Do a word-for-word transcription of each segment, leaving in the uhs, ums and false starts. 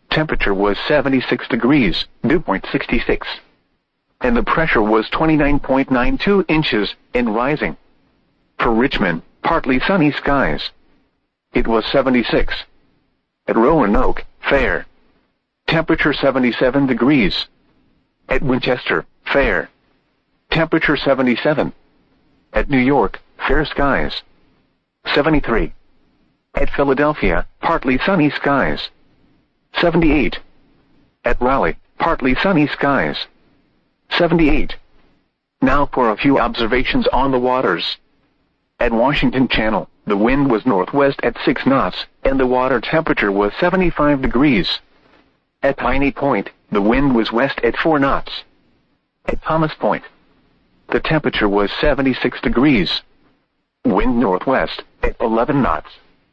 Temperature was seventy-six degrees, dew point sixty-six. And the pressure was twenty-nine point nine two inches, and rising. For Richmond, partly sunny skies. It was seventy-six. At Roanoke, fair. Temperature seventy-seven degrees. At Winchester, fair. Temperature seventy-seven. At New York, fair skies. seventy-three. At Philadelphia, partly sunny skies. seventy-eight. At Raleigh, partly sunny skies. seventy-eight. Now for a few observations on the waters. At Washington Channel, the wind was northwest at six knots, and the water temperature was seventy-five degrees. At Piney Point, the wind was west at four knots. At Thomas Point, the temperature was seventy-six degrees. Wind northwest at eleven knots.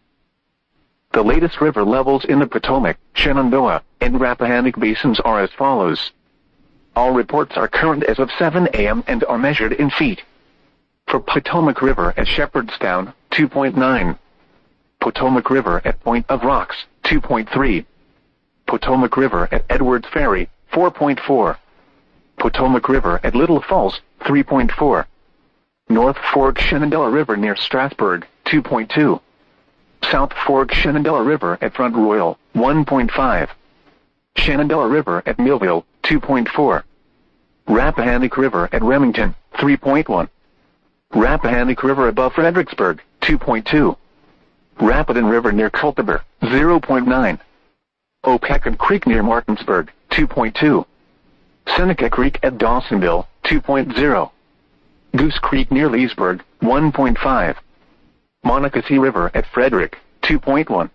The latest river levels in the Potomac, Shenandoah, and Rappahannock basins are as follows. All reports are current as of seven a m and are measured in feet. For Potomac River at Shepherdstown, two point nine. Potomac River at Point of Rocks, two point three. Potomac River at Edwards Ferry, four point four. Potomac River at Little Falls, three point four. North Fork Shenandoah River near Strasburg, two point two. South Fork Shenandoah River at Front Royal, one point five. Shenandoah River at Millville, two point four. Rappahannock River at Remington, three point one. Rappahannock River above Fredericksburg, two point two. Rapidan River near Culpeper, zero point nine. Opecon Creek near Martinsburg, two point two. Seneca Creek at Dawsonville, two point zero. Goose Creek near Leesburg, one point five. Monocacy River at Frederick, two point one.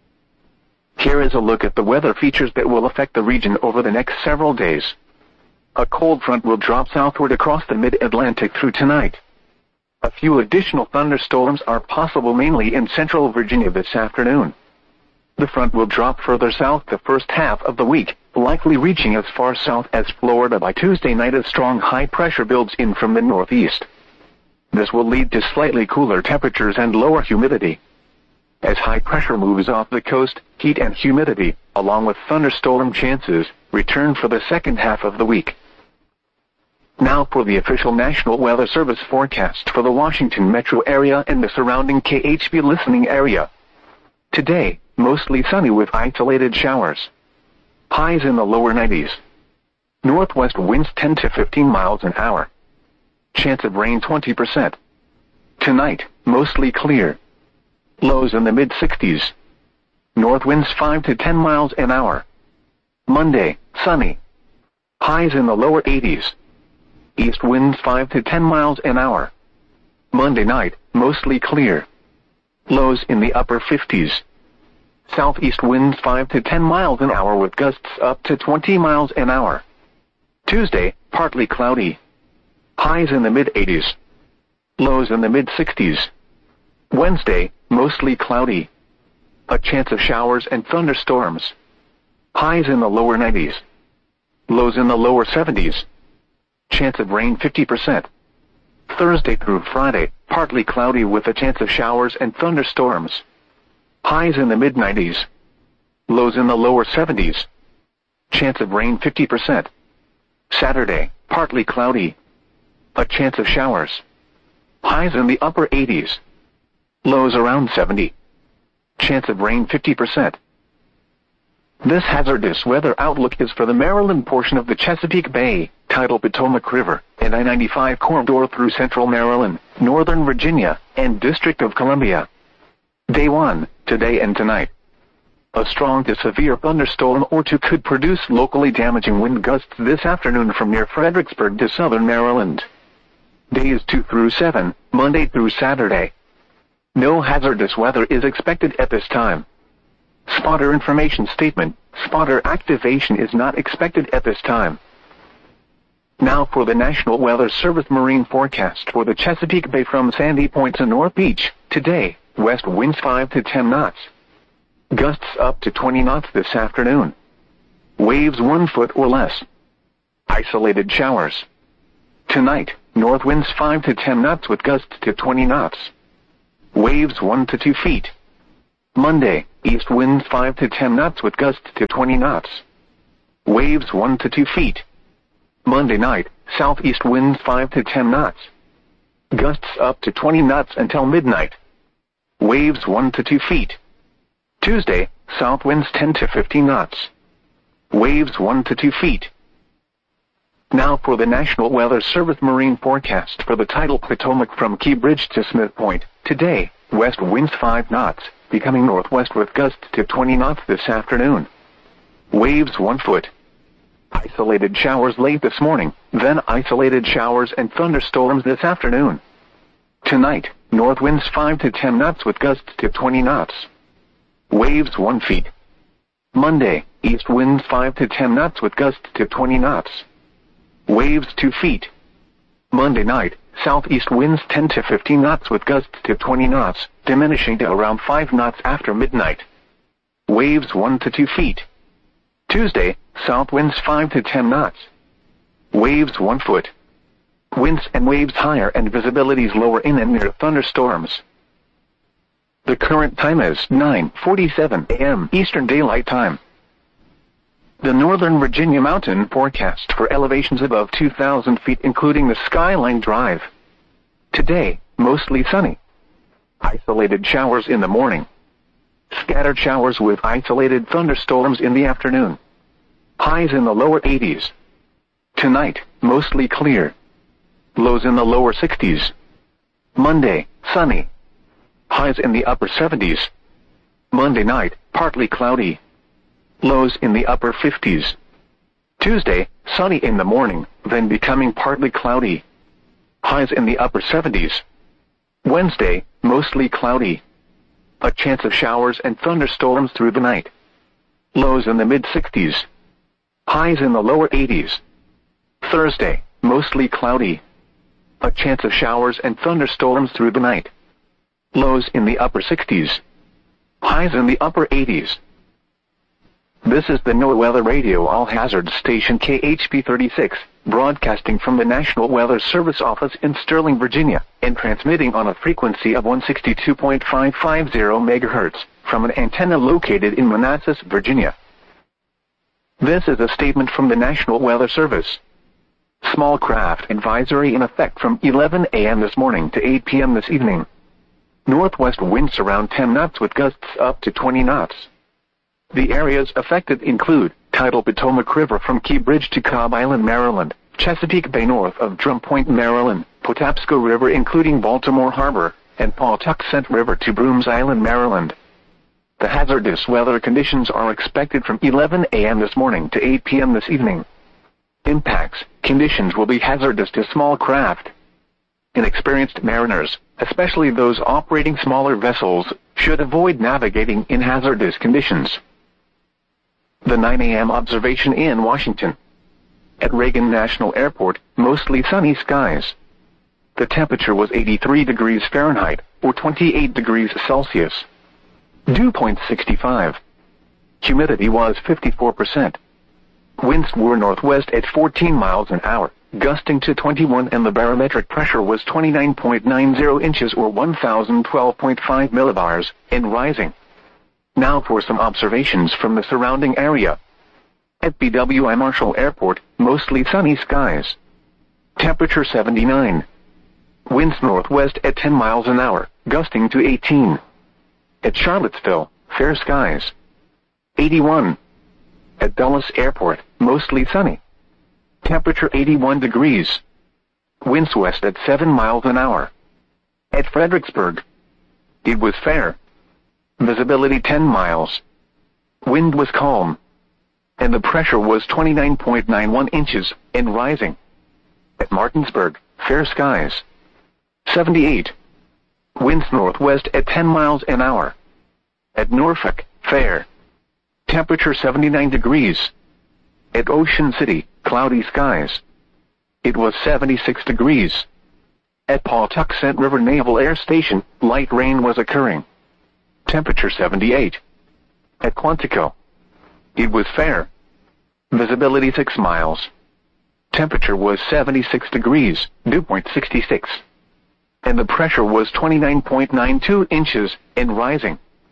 Here is a look at the weather features that will affect the region over the next several days. A cold front will drop southward across the mid-Atlantic through tonight. A few additional thunderstorms are possible mainly in central Virginia this afternoon. The front will drop further south the first half of the week, likely reaching as far south as Florida by Tuesday night as strong high pressure builds in from the northeast. This will lead to slightly cooler temperatures and lower humidity. As high pressure moves off the coast, heat and humidity, along with thunderstorm chances, return for the second half of the week. Now for the official National Weather Service forecast for the Washington metro area and the surrounding K H B listening area. Today, mostly sunny with isolated showers. Highs in the lower nineties. Northwest winds ten to fifteen miles an hour. Chance of rain twenty percent. Tonight, mostly clear. Lows in the mid sixties. North winds five to ten miles an hour. Monday, sunny. Highs in the lower eighties. East winds five to ten miles an hour. Monday night, mostly clear. Lows in the upper fifties. Southeast winds five to ten miles an hour with gusts up to twenty miles an hour. Tuesday, partly cloudy. Highs in the mid eighties. Lows in the mid sixties. Wednesday, mostly cloudy. A chance of showers and thunderstorms. Highs in the lower nineties. Lows in the lower seventies. Chance of rain fifty percent. Thursday through Friday, partly cloudy with a chance of showers and thunderstorms. Highs in the mid nineties. Lows in the lower seventies. Chance of rain fifty percent. Saturday, partly cloudy. A chance of showers. Highs in the upper eighties. Lows around seventy. Chance of rain fifty percent. This hazardous weather outlook is for the Maryland portion of the Chesapeake Bay, tidal Potomac River, and I ninety-five corridor through central Maryland, northern Virginia, and District of Columbia. Day one, today and tonight. A strong to severe thunderstorm or two could produce locally damaging wind gusts this afternoon from near Fredericksburg to southern Maryland. Days two through seven, Monday through Saturday. No hazardous weather is expected at this time. Spotter information statement, spotter activation is not expected at this time. Now for the National Weather Service marine forecast for the Chesapeake Bay from Sandy Point to North Beach. Today, west winds five to ten knots. Gusts up to twenty knots this afternoon. Waves one foot or less. Isolated showers. Tonight, north winds five to ten knots with gusts to twenty knots. Waves one to two feet. Monday, east winds five to ten knots with gusts to twenty knots. Waves one to two feet. Monday night, southeast winds five to ten knots. Gusts up to twenty knots until midnight. Waves one to two feet. Tuesday, south winds ten to fifteen knots. Waves one to two feet. Now for the National Weather Service marine forecast for the tidal Potomac from Key Bridge to Smith Point. Today, west winds five knots, becoming northwest with gusts to twenty knots this afternoon. Waves one foot. Isolated showers late this morning, then isolated showers and thunderstorms this afternoon. Tonight, north winds five to ten knots with gusts to twenty knots. Waves one feet. Monday, east winds five to ten knots with gusts to twenty knots. Waves two feet. Monday night, southeast winds ten to fifteen knots with gusts to twenty knots, diminishing to around five knots after midnight. Waves one to two feet. Tuesday, south winds five to ten knots. Waves one foot. Winds and waves higher and visibilities lower in and near thunderstorms. The current time is nine forty-seven a m Eastern Daylight Time. The Northern Virginia mountain forecast for elevations above two thousand feet including the Skyline Drive. Today, mostly sunny. Isolated showers in the morning. Scattered showers with isolated thunderstorms in the afternoon. Highs in the lower eighties. Tonight, mostly clear. Lows in the lower sixties. Monday, sunny. Highs in the upper seventies. Monday night, partly cloudy. Lows in the upper fifties. Tuesday, sunny in the morning, then becoming partly cloudy. Highs in the upper seventies. Wednesday, mostly cloudy. A chance of showers and thunderstorms through the night. Lows in the mid-sixties. Highs in the lower eighties. Thursday, mostly cloudy. A chance of showers and thunderstorms through the night. Lows in the upper sixties. Highs in the upper eighties. This is the NOAA Weather Radio All Hazards Station K H P thirty-six, broadcasting from the National Weather Service office in Sterling, Virginia, and transmitting on a frequency of one sixty-two point five five zero megahertz from an antenna located in Manassas, Virginia. This is a statement from the National Weather Service. Small craft advisory in effect from eleven a m this morning to eight p m this evening. Northwest winds around ten knots with gusts up to twenty knots. The areas affected include tidal Potomac River from Key Bridge to Cobb Island, Maryland, Chesapeake Bay north of Drum Point, Maryland, Patapsco River including Baltimore Harbor, and Pawtuxet River to Brooms Island, Maryland. The hazardous weather conditions are expected from eleven a m this morning to eight p m this evening. Impacts: conditions will be hazardous to small craft. Inexperienced mariners, especially those operating smaller vessels, should avoid navigating in hazardous conditions. The nine a m observation in Washington. At Reagan National Airport, mostly sunny skies. The temperature was eighty-three degrees Fahrenheit, or twenty-eight degrees Celsius. Dew point sixty-five. Humidity was fifty-four percent. Winds were northwest at fourteen miles an hour, gusting to twenty-one, and the barometric pressure was twenty-nine point nine zero inches or one thousand twelve point five millibars, and rising. Now for some observations from the surrounding area. At B W I Marshall Airport, mostly sunny skies. Temperature seventy-nine. Winds northwest at ten miles an hour, gusting to eighteen. At Charlottesville, fair skies. eighty-one. At Dulles Airport, mostly sunny. Temperature eighty-one degrees. Winds west at seven miles an hour. At Fredericksburg, it was fair. Visibility ten miles. Wind was calm. And the pressure was twenty-nine point nine one inches, and rising. At Martinsburg, fair skies. seventy-eight. Winds northwest at ten miles an hour. At Norfolk, fair. Temperature seventy-nine degrees. At Ocean City, cloudy skies. It was seventy-six degrees. At Pawtuxet River Naval Air Station, light rain was occurring. Temperature seventy-eight. At Quantico, it was fair. Visibility six miles. Temperature was seventy-six degrees, dew point sixty-six. And the pressure was twenty-nine point nine two inches, and rising.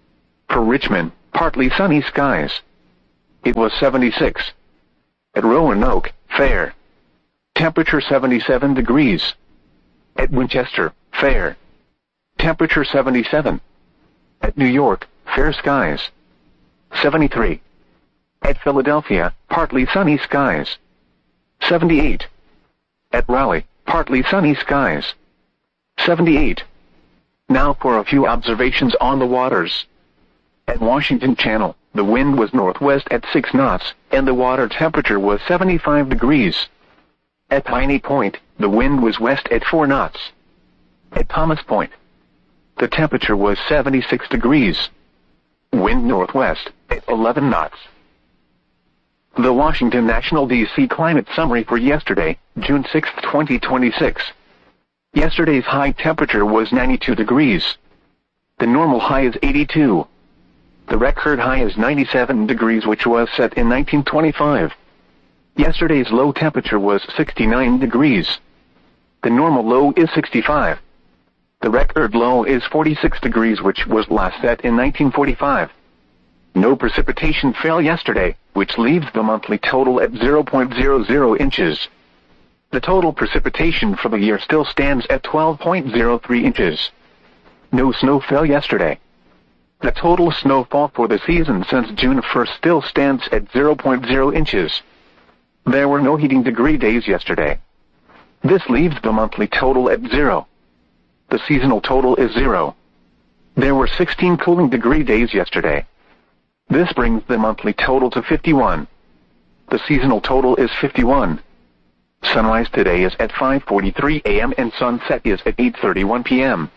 For Richmond, partly sunny skies. It was seventy-six. At Roanoke, fair. Temperature seventy-seven degrees. At Winchester, fair. Temperature seventy-seven. At New York, fair skies. seventy-three. At Philadelphia, partly sunny skies. seventy-eight. At Raleigh, partly sunny skies. seventy-eight. Now for a few observations on the waters. At Washington Channel, the wind was northwest at six knots, and the water temperature was seventy-five degrees. At Piney Point, the wind was west at four knots. At Thomas Point, the temperature was seventy-six degrees. Wind northwest at eleven knots. The Washington National D C Climate Summary for yesterday, June sixth, twenty twenty-six. Yesterday's high temperature was ninety-two degrees. The normal high is eighty-two. The record high is ninety-seven degrees, which was set in nineteen twenty-five. Yesterday's low temperature was sixty-nine degrees. The normal low is sixty-five. The record low is forty-six degrees, which was last set in nineteen forty-five. No precipitation fell yesterday, which leaves the monthly total at zero point zero zero inches. The total precipitation for the year still stands at twelve point zero three inches. No snow fell yesterday. The total snowfall for the season since June first still stands at zero point zero inches. There were no heating degree days yesterday. This leaves the monthly total at zero. The seasonal total is zero. There were sixteen cooling degree days yesterday. This brings the monthly total to fifty-one. The seasonal total is fifty-one. Sunrise today is at five forty-three a m and sunset is at eight thirty-one p m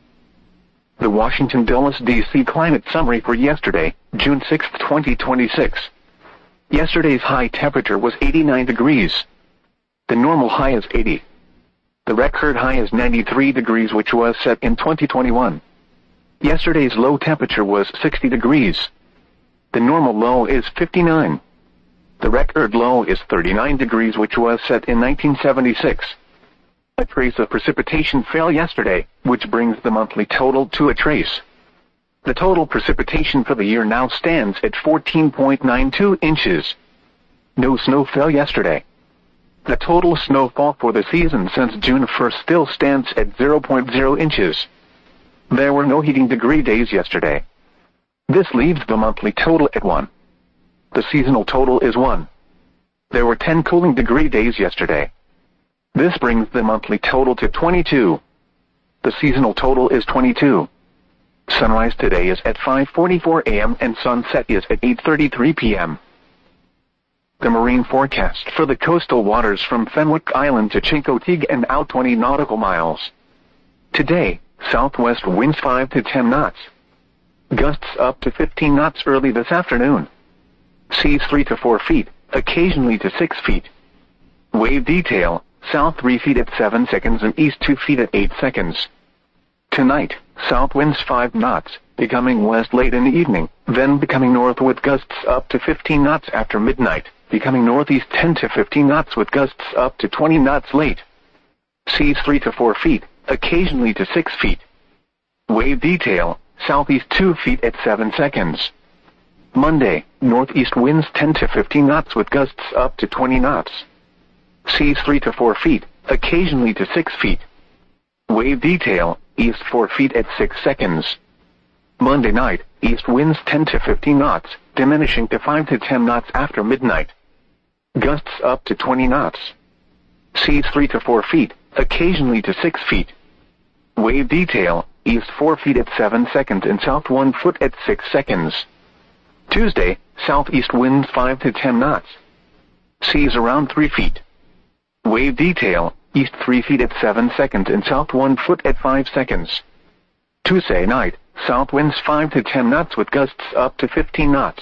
The Washington Dulles D C Climate Summary for yesterday, June sixth, twenty twenty-six. Yesterday's high temperature was eighty-nine degrees. The normal high is eighty. The record high is ninety-three degrees, which was set in twenty twenty-one. Yesterday's low temperature was sixty degrees. The normal low is fifty-nine. The record low is thirty-nine degrees, which was set in nineteen seventy-six. A trace of precipitation fell yesterday, which brings the monthly total to a trace. The total precipitation for the year now stands at fourteen point nine two inches. No snow fell yesterday. The total snowfall for the season since June first still stands at zero point zero inches. There were no heating degree days yesterday. This leaves the monthly total at one. The seasonal total is one. There were ten cooling degree days yesterday. This brings the monthly total to twenty-two. The seasonal total is twenty-two. Sunrise today is at five forty-four a m and sunset is at eight thirty-three p m The marine forecast for the coastal waters from Fenwick Island to Chincoteague and out twenty nautical miles. Today, southwest winds five to ten knots. Gusts up to fifteen knots early this afternoon. Seas three to four feet, occasionally to six feet. Wave detail, south three feet at seven seconds and east two feet at eight seconds. Tonight, south winds five knots, becoming west late in the evening, then becoming north with gusts up to fifteen knots after midnight, becoming northeast ten to fifteen knots with gusts up to twenty knots late. Seas three to four feet, occasionally to six feet. Wave detail, southeast two feet at seven seconds. Monday, northeast winds ten to fifteen knots with gusts up to twenty knots. Seas three to four feet, occasionally to six feet. Wave detail, east four feet at six seconds. Monday night, east winds ten to fifteen knots, diminishing to five to ten knots after midnight. Gusts up to twenty knots. Seas three to four feet, occasionally to six feet. Wave detail, east four feet at seven seconds and south one foot at six seconds. Tuesday, southeast winds five to ten knots. Seas around three feet. Wave detail, east three feet at seven seconds and south one foot at five seconds. Tuesday night, south winds five to ten knots with gusts up to fifteen knots.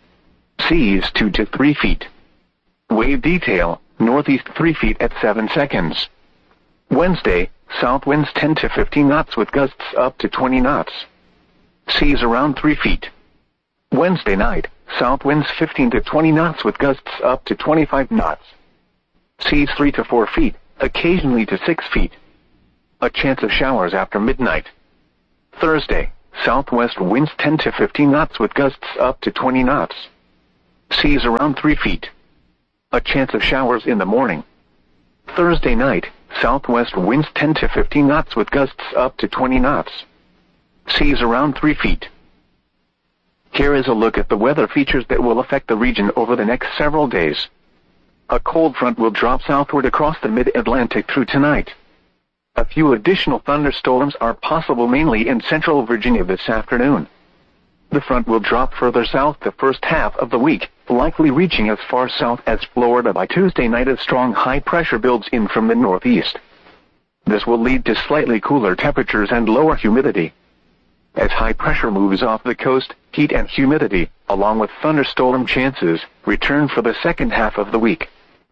Seas two to three feet. Wave detail, northeast three feet at seven seconds. Wednesday, south winds ten to fifteen knots with gusts up to twenty knots. Seas around three feet. Wednesday night, south winds fifteen to twenty knots with gusts up to twenty-five knots. Seas three to four feet, occasionally to six feet. A chance of showers after midnight. Thursday, southwest winds ten to fifteen knots with gusts up to twenty knots. Seas around three feet. A chance of showers in the morning. Thursday night, southwest winds ten to fifteen knots with gusts up to twenty knots. Seas around three feet. Here is a look at the weather features that will affect the region over the next several days. A cold front will drop southward across the mid-Atlantic through tonight. A few additional thunderstorms are possible mainly in central Virginia this afternoon. The front will drop further south the first half of the week, likely reaching as far south as Florida by Tuesday night as strong high pressure builds in from the northeast. This will lead to slightly cooler temperatures and lower humidity. As high pressure moves off the coast, heat and humidity, along with thunderstorm chances, return for the second half of the week.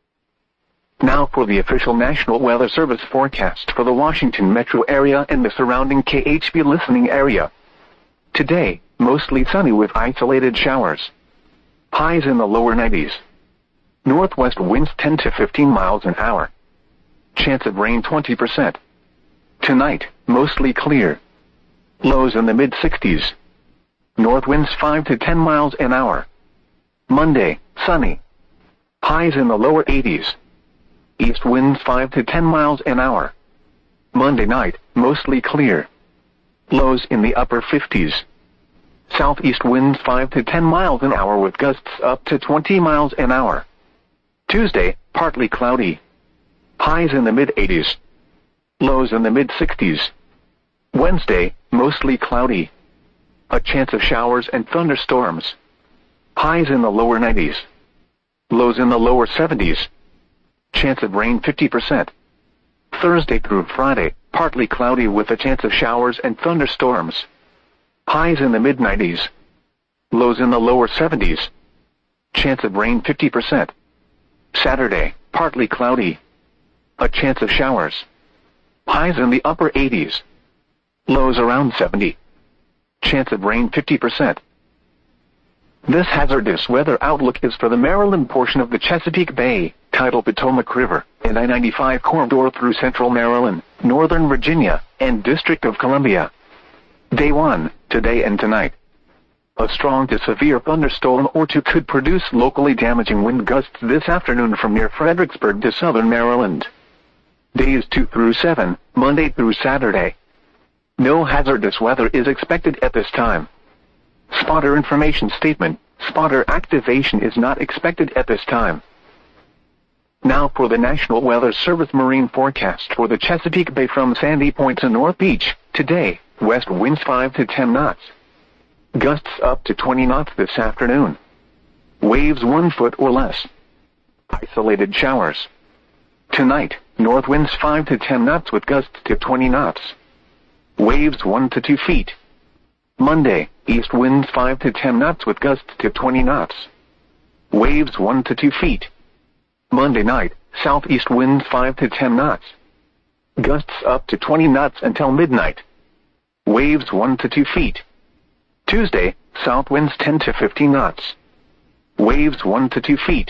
Now for the official National Weather Service forecast for the Washington metro area and the surrounding K H B listening area. Today, mostly sunny with isolated showers. Highs in the lower nineties. Northwest winds ten to fifteen miles an hour. Chance of rain twenty percent. Tonight, mostly clear. Lows in the mid-sixties. North winds five to ten miles an hour. Monday, sunny. Highs in the lower eighties. East winds five to ten miles an hour. Monday night, mostly clear. Lows in the upper fifties. Southeast winds five to ten miles an hour with gusts up to twenty miles an hour. Tuesday, partly cloudy. Highs in the mid-eighties. Lows in the mid-sixties. Wednesday, mostly cloudy. A chance of showers and thunderstorms. Highs in the lower nineties. Lows in the lower seventies. Chance of rain fifty percent. Thursday through Friday, partly cloudy with a chance of showers and thunderstorms. Highs in the mid-nineties. Lows in the lower seventies. Chance of rain fifty percent. Saturday, partly cloudy. A chance of showers. Highs in the upper eighties. Lows around seventy. Chance of rain fifty percent. This hazardous weather outlook is for the Maryland portion of the Chesapeake Bay, tidal Potomac River, and I ninety-five corridor through central Maryland, northern Virginia, and District of Columbia. Day one, today and tonight. A strong to severe thunderstorm or two could produce locally damaging wind gusts this afternoon from near Fredericksburg to southern Maryland. Days two through seven, Monday through Saturday. No hazardous weather is expected at this time. Spotter information statement, spotter activation is not expected at this time. Now for the National Weather Service marine forecast for the Chesapeake Bay from Sandy Point to North Beach. Today, west winds five to ten knots. Gusts up to twenty knots this afternoon. Waves one foot or less. Isolated showers. Tonight, north winds five to ten knots with gusts to twenty knots. Waves one to two feet. Monday, east winds five to ten knots with gusts to twenty knots. Waves one to two feet. Monday night, southeast winds five to ten knots. Gusts up to twenty knots until midnight. Waves one to two feet. Tuesday, south winds ten to fifteen knots. Waves one to two feet.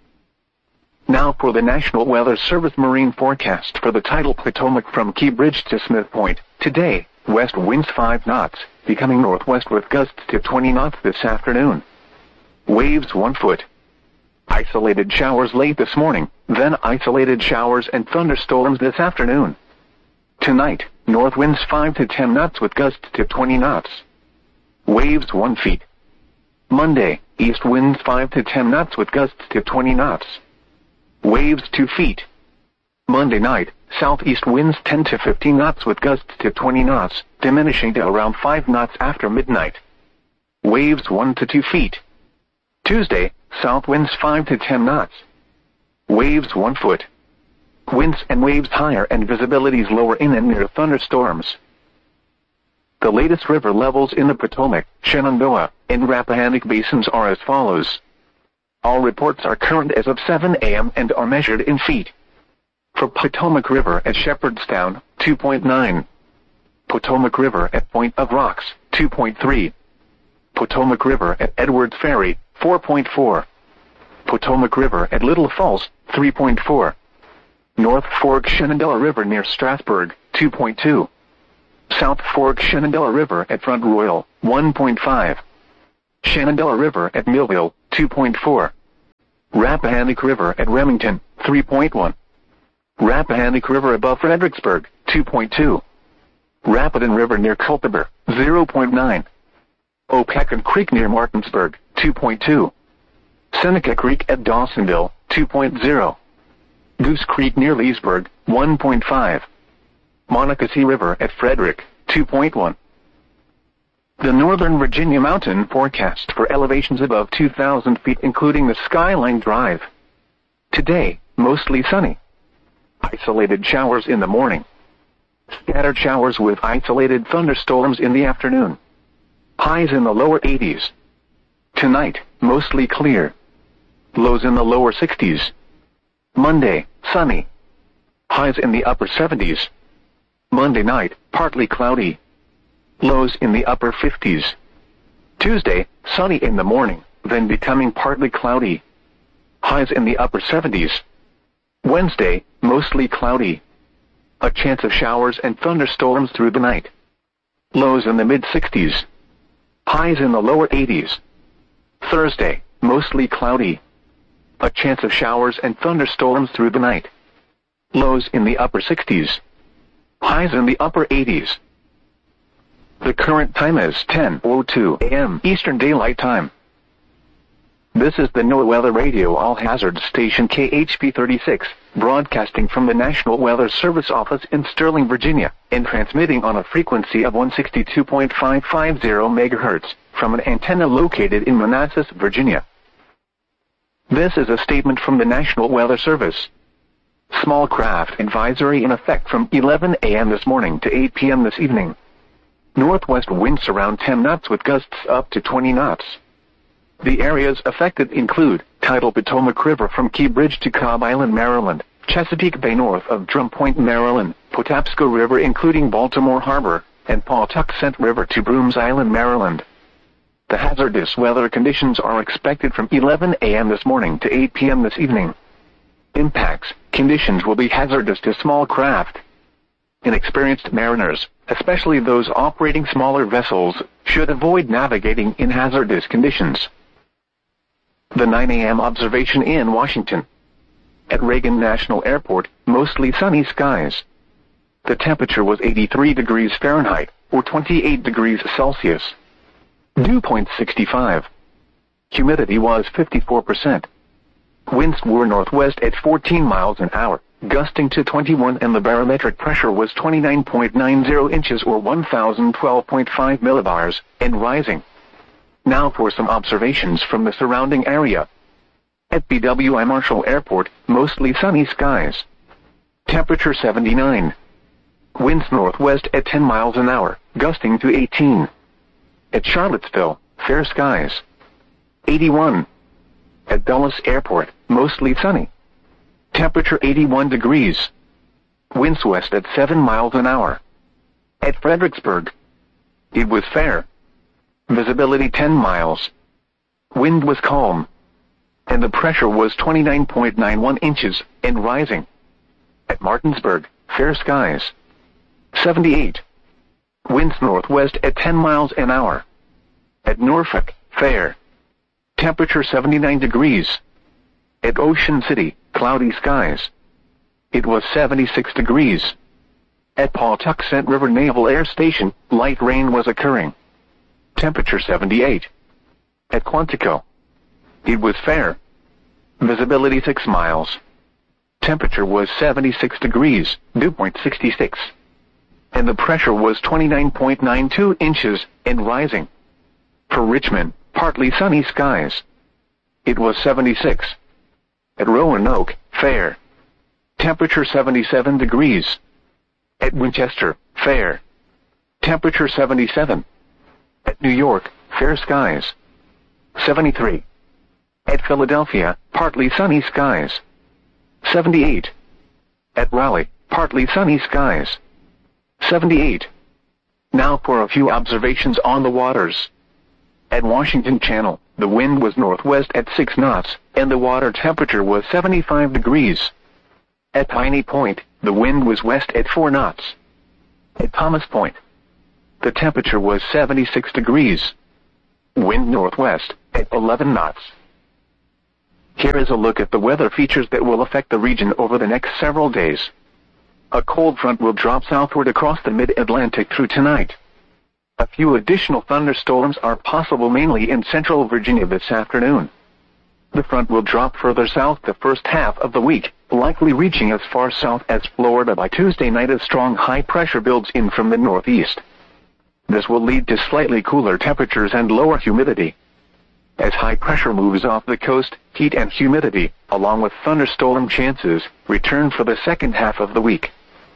Now for the National Weather Service marine forecast for the tidal Potomac from Key Bridge to Smith Point. Today, west winds five knots, becoming northwest with gusts to twenty knots this afternoon. Waves one foot. Isolated showers late this morning, then isolated showers and thunderstorms this afternoon. Tonight, north winds five to ten knots with gusts to twenty knots. Waves one feet. Monday, east winds five to ten knots with gusts to twenty knots. Waves two feet. Monday night, southeast winds ten to fifteen knots with gusts to twenty knots, diminishing to around five knots after midnight. Waves one to two feet. Tuesday, south winds five to ten knots. Waves one foot. Winds and waves higher and visibilities lower in and near thunderstorms. The latest river levels in the Potomac, Shenandoah, and Rappahannock basins are as follows. All reports are current as of seven a m and are measured in feet. For Potomac River at Shepherdstown, two point nine. Potomac River at Point of Rocks, two point three. Potomac River at Edwards Ferry, four point four. Potomac River at Little Falls, three point four. North Fork Shenandoah River near Strasburg, two point two. South Fork Shenandoah River at Front Royal, one point five. Shenandoah River at Millville, two point four. Rappahannock River at Remington, three point one. Rappahannock River above Fredericksburg, two point two. Rapidan River near Culpeper, zero point nine. Opequon Creek near Martinsburg, two point two. Seneca Creek at Dawsonville, two point zero. Goose Creek near Leesburg, one point five. Monocacy River at Frederick, two point one. The Northern Virginia Mountain forecast for elevations above two thousand feet including the Skyline Drive. Today, mostly sunny. Isolated showers in the morning. Scattered showers with isolated thunderstorms in the afternoon. Highs in the lower eighties. Tonight, mostly clear. Lows in the lower sixties. Monday, sunny. Highs in the upper seventies. Monday night, partly cloudy. Lows in the upper fifties. Tuesday, sunny in the morning, then becoming partly cloudy. Highs in the upper seventies. Wednesday, mostly cloudy. A chance of showers and thunderstorms through the night. Lows in the mid-sixties. Highs in the lower eighties. Thursday, mostly cloudy. A chance of showers and thunderstorms through the night. Lows in the upper sixties. Highs in the upper eighties. The current time is ten oh two a m Eastern Daylight Time. This is the NOAA Weather Radio All Hazard Station K H P thirty-six, broadcasting from the National Weather Service office in Sterling, Virginia, and transmitting on a frequency of one sixty-two point five five zero megahertz from an antenna located in Manassas, Virginia. This is a statement from the National Weather Service. Small craft advisory in effect from eleven a m this morning to eight p m this evening. Northwest winds around ten knots with gusts up to twenty knots. The areas affected include tidal Potomac River from Key Bridge to Cobb Island, Maryland, Chesapeake Bay north of Drum Point, Maryland, Patapsco River including Baltimore Harbor, and Pawtuxet River to Brooms Island, Maryland. The hazardous weather conditions are expected from eleven a m this morning to eight p m this evening. Impacts, conditions will be hazardous to small craft. Inexperienced mariners, especially those operating smaller vessels, should avoid navigating in hazardous conditions. The nine a m observation in Washington. At Reagan National Airport, mostly sunny skies. The temperature was eighty-three degrees Fahrenheit, or twenty-eight degrees Celsius. Dew point sixty-five. Humidity was fifty-four percent. Winds were northwest at fourteen miles an hour, gusting to twenty-one, and the barometric pressure was twenty-nine point nine zero inches or one thousand twelve point five millibars, and rising. Now for some observations from the surrounding area. At B W I Marshall Airport, mostly sunny skies. Temperature seventy-nine. Winds northwest at ten miles an hour, gusting to eighteen. At Charlottesville, fair skies. eighty-one. At Dulles Airport, mostly sunny. Temperature eighty-one degrees. Winds west at seven miles an hour. At Fredericksburg, it was fair. Visibility ten miles. Wind was calm. And the pressure was twenty-nine point nine one inches, and rising. At Martinsburg, fair skies. seventy-eight. Winds northwest at ten miles an hour. At Norfolk, fair. Temperature seventy-nine degrees. At Ocean City, cloudy skies. It was seventy-six degrees. At Pawtuxet River Naval Air Station, light rain was occurring. Temperature seventy-eight. At Quantico, it was fair. Visibility six miles. Temperature was seventy-six degrees, dew point sixty-six. And the pressure was twenty-nine point nine two inches, and rising. For Richmond, partly sunny skies. It was seventy-six. At Roanoke, fair. Temperature seventy-seven degrees. At Winchester, fair. Temperature seventy-seven. At New York, fair skies. seventy-three. At Philadelphia, partly sunny skies. seventy-eight. At Raleigh, partly sunny skies. seventy-eight. Now for a few observations on the waters. At Washington Channel, the wind was northwest at six knots, and the water temperature was seventy-five degrees. At Piney Point, the wind was west at four knots. At Thomas Point, the temperature was seventy-six degrees. Wind northwest at eleven knots. Here is a look at the weather features that will affect the region over the next several days. A cold front will drop southward across the mid-Atlantic through tonight. A few additional thunderstorms are possible mainly in central Virginia this afternoon. The front will drop further south the first half of the week, likely reaching as far south as Florida by Tuesday night as strong high pressure builds in from the northeast. This will lead to slightly cooler temperatures and lower humidity. As high pressure moves off the coast, heat and humidity, along with thunderstorm chances, return for the second half of the week.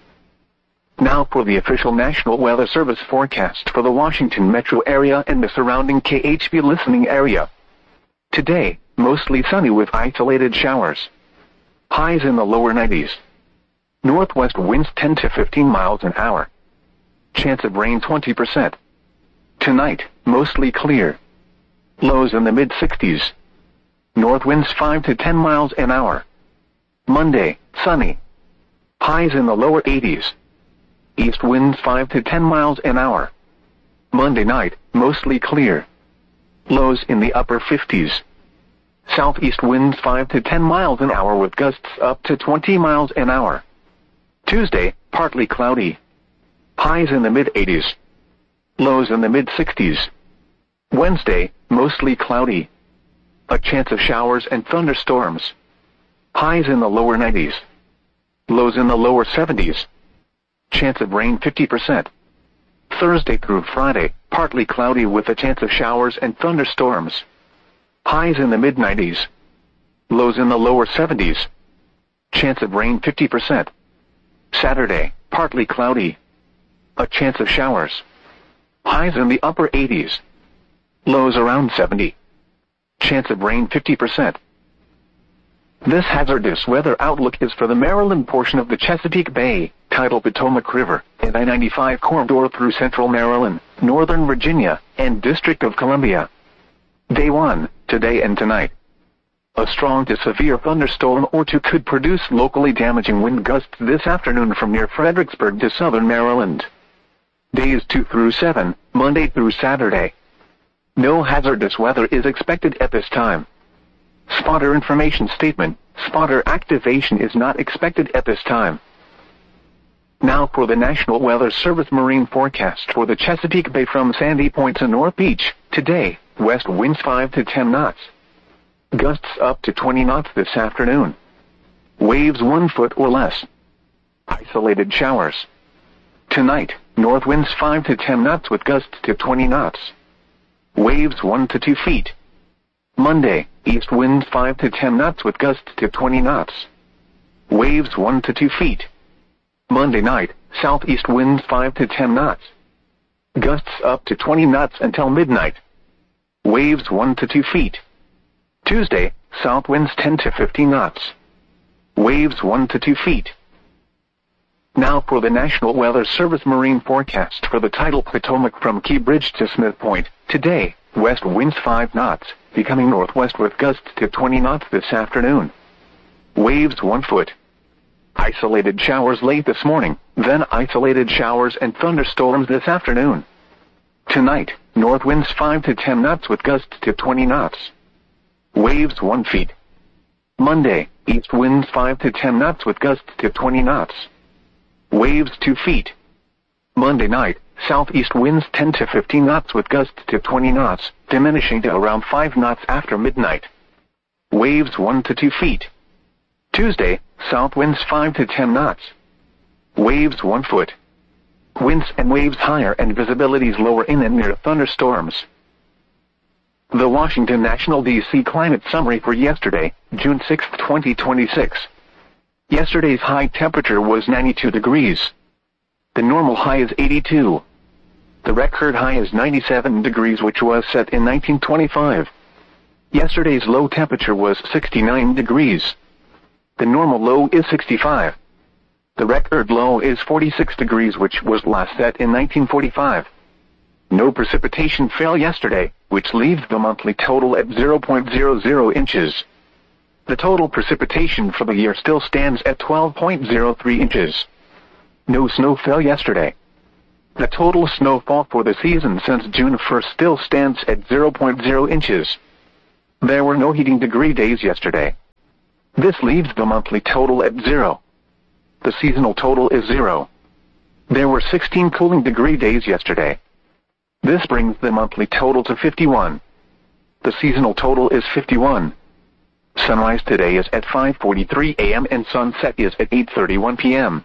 Now for the official National Weather Service forecast for the Washington metro area and the surrounding K H B listening area. Today, mostly sunny with isolated showers. Highs in the lower nineties. Northwest winds ten to fifteen miles an hour. Chance of rain twenty percent. Tonight, mostly clear. Lows in the mid-sixties. North winds five to ten miles an hour. Monday, sunny. Highs in the lower eighties. East winds five to ten miles an hour. Monday night, mostly clear. Lows in the upper fifties. Southeast winds five to ten miles an hour with gusts up to twenty miles an hour. Tuesday, partly cloudy. Highs in the mid-eighties. Lows in the mid-sixties. Wednesday, mostly cloudy. A chance of showers and thunderstorms. Highs in the lower nineties. Lows in the lower seventies. Chance of rain fifty percent. Thursday through Friday, partly cloudy with a chance of showers and thunderstorms. Highs in the mid-nineties. Lows in the lower seventies. Chance of rain fifty percent. Saturday, partly cloudy. A chance of showers. Highs in the upper eighties. Lows around seventy. Chance of rain fifty percent. This hazardous weather outlook is for the Maryland portion of the Chesapeake Bay, tidal Potomac River, and I ninety-five corridor through central Maryland, northern Virginia, and District of Columbia. Day one, today and tonight. A strong to severe thunderstorm or two could produce locally damaging wind gusts this afternoon from near Fredericksburg to southern Maryland. Days two through seven, Monday through Saturday. No hazardous weather is expected at this time. Spotter information statement, spotter activation is not expected at this time. Now for the National Weather Service marine forecast for the Chesapeake Bay from Sandy Point to North Beach. Today, west winds five to ten knots. Gusts up to twenty knots this afternoon. Waves one foot or less. Isolated showers. Tonight, north winds five to ten knots with gusts to twenty knots. Waves one to two feet. Monday, east winds five to ten knots with gusts to twenty knots. Waves one to two feet. Monday night, southeast winds five to ten knots. Gusts up to twenty knots until midnight. Waves one to two feet. Tuesday, south winds ten to fifteen knots. Waves one to two feet. Now for the National Weather Service marine forecast for the tidal Potomac from Key Bridge to Smith Point. Today, west winds five knots, becoming northwest with gusts to twenty knots this afternoon. Waves one foot. Isolated showers late this morning, then isolated showers and thunderstorms this afternoon. Tonight, north winds five to ten knots with gusts to twenty knots. Waves one feet. Monday, east winds five to ten knots with gusts to twenty knots. Waves two feet. Monday night, southeast winds ten to fifteen knots with gusts to twenty knots, diminishing to around five knots after midnight. Waves one to two feet. Tuesday, south winds five to ten knots. Waves one foot. Winds and waves higher and visibilities lower in and near thunderstorms. The Washington National D C Climate Summary for yesterday, June sixth, twenty twenty-six. Yesterday's high temperature was ninety-two degrees. The normal high is eighty-two. The record high is ninety-seven degrees, which was set in nineteen twenty-five. Yesterday's low temperature was sixty-nine degrees. The normal low is sixty-five. The record low is forty-six degrees, which was last set in nineteen forty-five. No precipitation fell yesterday, which leaves the monthly total at zero point zero zero inches. The total precipitation for the year still stands at twelve point zero three inches. No snow fell yesterday. The total snowfall for the season since June first still stands at zero point zero inches. There were no heating degree days yesterday. This leaves the monthly total at zero. The seasonal total is zero. There were sixteen cooling degree days yesterday. This brings the monthly total to fifty-one. The seasonal total is fifty-one. Sunrise today is at five forty-three a m and sunset is at eight thirty-one p m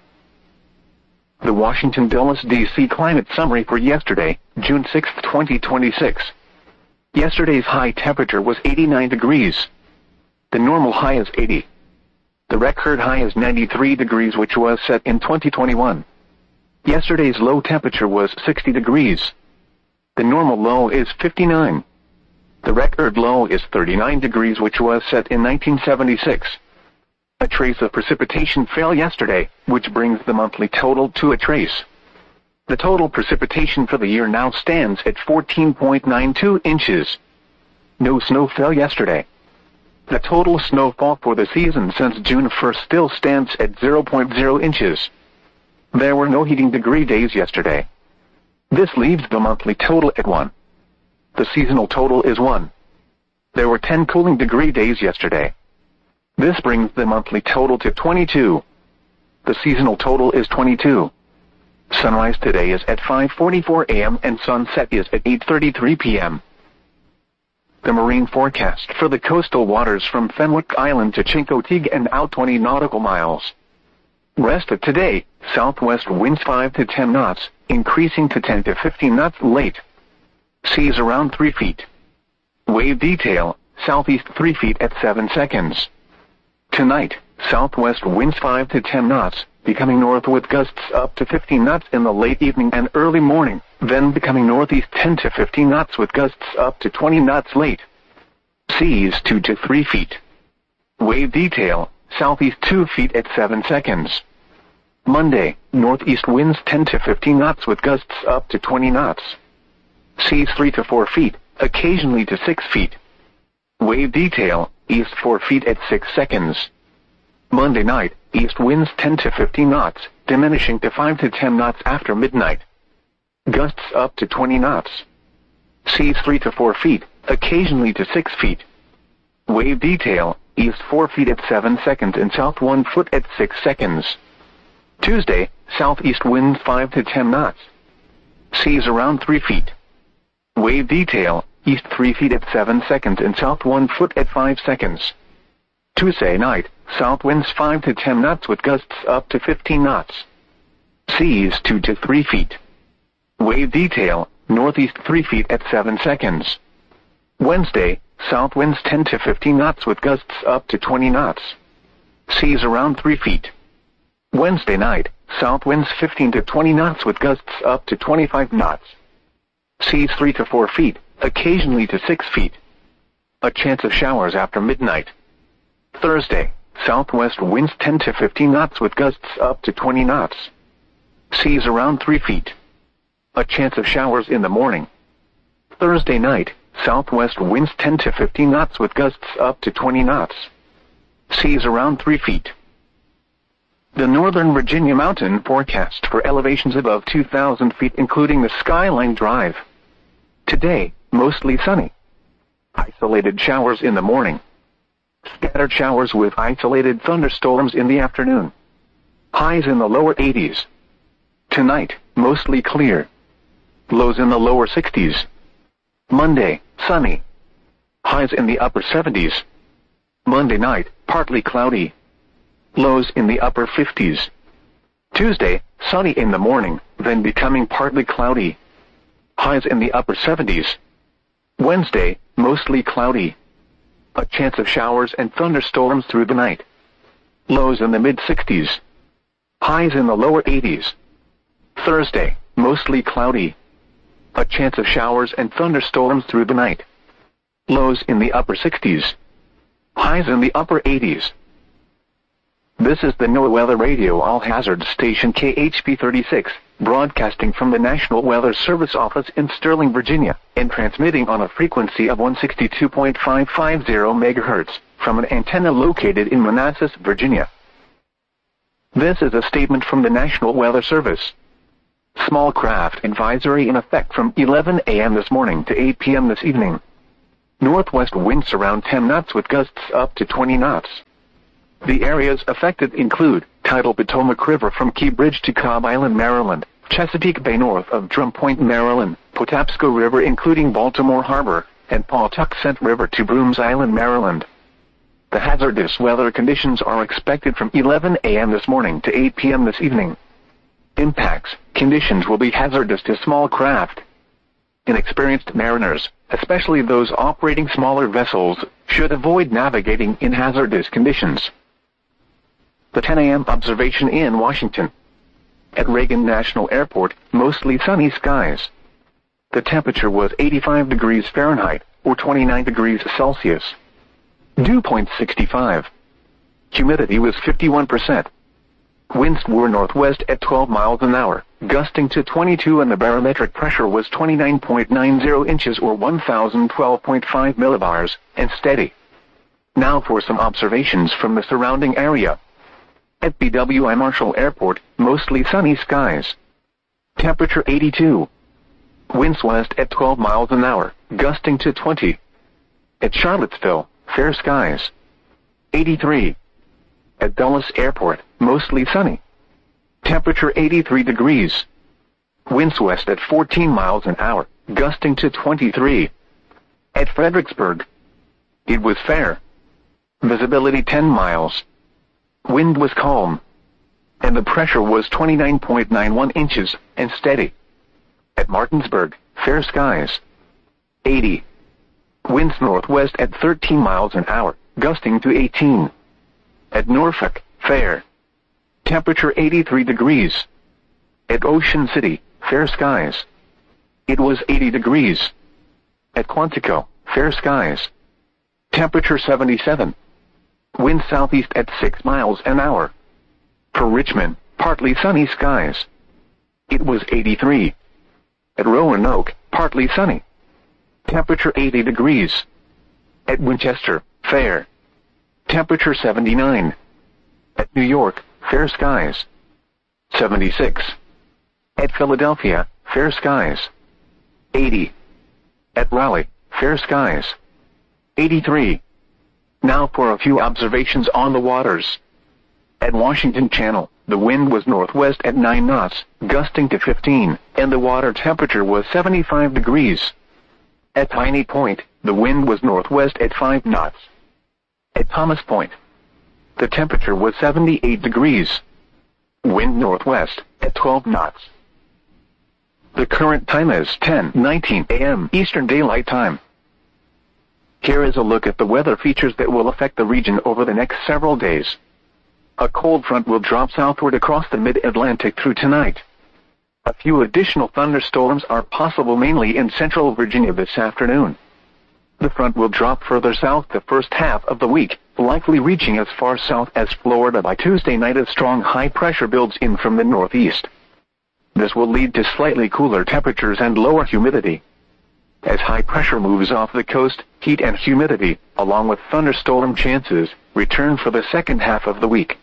The Washington Dulles D C Climate Summary for yesterday, June sixth, twenty twenty-six. Yesterday's high temperature was eighty-nine degrees. The normal high is eighty. The record high is ninety-three degrees, which was set in twenty twenty-one. Yesterday's low temperature was sixty degrees. The normal low is fifty-nine. The record low is thirty-nine degrees, which was set in nineteen seventy-six. A trace of precipitation fell yesterday, which brings the monthly total to a trace. The total precipitation for the year now stands at fourteen point nine two inches. No snow fell yesterday. The total snowfall for the season since June first still stands at zero point zero inches. There were no heating degree days yesterday. This leaves the monthly total at one. The seasonal total is one. There were ten cooling degree days yesterday. This brings the monthly total to twenty-two. The seasonal total is twenty-two. Sunrise today is at five forty-four a m and sunset is at eight thirty-three p m The marine forecast for the coastal waters from Fenwick Island to Chincoteague and out twenty nautical miles. Rest of today, southwest winds five to ten knots, increasing to ten to fifteen knots late. Seas around three feet. Wave detail, southeast three feet at seven seconds. Tonight, southwest winds five to ten knots, becoming north with gusts up to fifteen knots in the late evening and early morning, then becoming northeast ten to fifteen knots with gusts up to twenty knots late. Seas two to three feet. Wave detail, southeast two feet at seven seconds. Monday, northeast winds ten to fifteen knots with gusts up to twenty knots. Seas three to four feet, occasionally to six feet. Wave detail, east four feet at six seconds. Monday night, east winds ten to fifteen knots, diminishing to five to ten knots after midnight. Gusts up to twenty knots. Seas three to four feet, occasionally to six feet. Wave detail, east four feet at seven seconds and south one foot at six seconds. Tuesday, southeast winds five to ten knots. Seas around three feet. Wave detail, east three feet at seven seconds and south one foot at five seconds. Tuesday night, south winds five to ten knots with gusts up to fifteen knots. Seas two to three feet. Wave detail, northeast three feet at seven seconds. Wednesday, south winds ten to fifteen knots with gusts up to twenty knots. Seas around three feet. Wednesday night, south winds fifteen to twenty knots with gusts up to twenty-five knots. Seas three to four feet, occasionally to six feet. A chance of showers after midnight. Thursday, southwest winds ten to fifteen knots with gusts up to twenty knots. Seas around three feet. A chance of showers in the morning. Thursday night, southwest winds ten to fifteen knots with gusts up to twenty knots. Seas around three feet. The Northern Virginia mountain forecast for elevations above two thousand feet, including the Skyline Drive. Today, mostly sunny. Isolated showers in the morning. Scattered showers with isolated thunderstorms in the afternoon. Highs in the lower eighties. Tonight, mostly clear. Lows in the lower sixties. Monday, sunny. Highs in the upper seventies. Monday night, partly cloudy. Lows in the upper fifties. Tuesday, sunny in the morning, then becoming partly cloudy. Highs in the upper seventies. Wednesday, mostly cloudy. A chance of showers and thunderstorms through the night. Lows in the mid-sixties. Highs in the lower eighties. Thursday, mostly cloudy. A chance of showers and thunderstorms through the night. Lows in the upper sixties. Highs in the upper eighties. This is the NOAA Weather Radio All-Hazard Station K H P thirty-six, broadcasting from the National Weather Service office in Sterling, Virginia, and transmitting on a frequency of one sixty-two point five five zero megahertz, from an antenna located in Manassas, Virginia. This is a statement from the National Weather Service. Small craft advisory in effect from eleven a m this morning to eight p m this evening. Northwest winds around ten knots with gusts up to twenty knots. The areas affected include tidal Potomac River from Key Bridge to Cobb Island, Maryland, Chesapeake Bay north of Drum Point, Maryland, Patapsco River including Baltimore Harbor, and Pawtuxet River to Brooms Island, Maryland. The hazardous weather conditions are expected from eleven a m this morning to eight p m this evening. Impacts: conditions will be hazardous to small craft. Inexperienced mariners, especially those operating smaller vessels, should avoid navigating in hazardous conditions. The ten a m observation in Washington. At Reagan National Airport, mostly sunny skies. The temperature was eighty-five degrees Fahrenheit, or twenty-nine degrees Celsius. Dew point sixty-five. Humidity was fifty-one percent. Winds were northwest at twelve miles an hour, gusting to twenty-two, and the barometric pressure was twenty-nine point nine zero inches or one thousand twelve point five millibars, and steady. Now for some observations from the surrounding area. At B W I Marshall Airport, mostly sunny skies. Temperature eighty-two. Winds west at twelve miles an hour, gusting to twenty. At Charlottesville, fair skies. eighty-three. At Dulles Airport, mostly sunny. Temperature eighty-three degrees. Winds west at fourteen miles an hour, gusting to twenty-three. At Fredericksburg, it was fair. Visibility ten miles. Wind was calm. And the pressure was twenty-nine point nine one inches, and steady. At Martinsburg, fair skies. eighty. Winds northwest at thirteen miles an hour, gusting to eighteen. At Norfolk, fair. Temperature eighty-three degrees. At Ocean City, fair skies. It was eighty degrees. At Quantico, fair skies. Temperature seventy-seven. Wind southeast at six miles an hour. For Richmond, partly sunny skies. It was eighty-three. At Roanoke, partly sunny. Temperature eighty degrees. At Winchester, fair. Temperature seventy-nine. At New York, fair skies. seventy-six. At Philadelphia, fair skies. eighty. At Raleigh, fair skies. eighty-three. Now for a few observations on the waters. At Washington Channel, the wind was northwest at nine knots, gusting to fifteen, and the water temperature was seventy-five degrees. At Piney Point, the wind was northwest at five knots. At Thomas Point, the temperature was seventy-eight degrees. Wind northwest at twelve knots. The current time is ten nineteen a m Eastern Daylight Time. Here is a look at the weather features that will affect the region over the next several days. A cold front will drop southward across the mid-Atlantic through tonight. A few additional thunderstorms are possible mainly in central Virginia this afternoon. The front will drop further south the first half of the week, likely reaching as far south as Florida by Tuesday night as strong high pressure builds in from the northeast. This will lead to slightly cooler temperatures and lower humidity. As high pressure moves off the coast, heat and humidity, along with thunderstorm chances, return for the second half of the week.